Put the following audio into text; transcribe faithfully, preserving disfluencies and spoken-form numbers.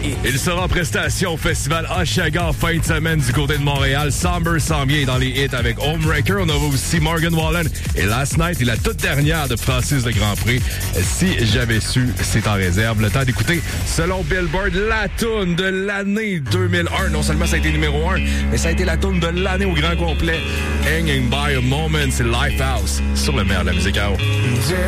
Il sera en prestation au Festival Osheaga en fin de semaine du côté de Montréal. Somber s'en vient dans les hits avec Homebreaker. On aura aussi Morgan Wallen et Last Night et la toute dernière de Francis de Grandpré. Si j'avais su, c'est en réserve. Le temps d'écouter, selon Billboard, la toune de l'année deux mille un. Non seulement ça a été numéro un, mais ça a été la toune de l'année au grand complet. Hanging by a Moment, c'est Lifehouse sur le meilleur de la musique à eau.